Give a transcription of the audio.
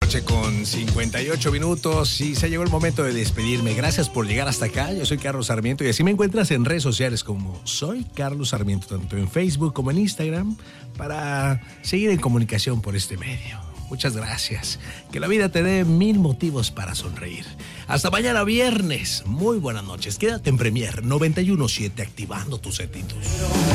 noche con 58 minutos y se llegó el momento de despedirme. Gracias por llegar hasta acá. Yo soy Carlos Sarmiento y así me encuentras en redes sociales como Soy Carlos Sarmiento, tanto en Facebook como en Instagram, para seguir en comunicación por este medio. Muchas gracias. Que la vida te dé 1000 motivos para sonreír. Hasta mañana viernes. Muy buenas noches. Quédate en Premier 91.7 activando tus sentidos.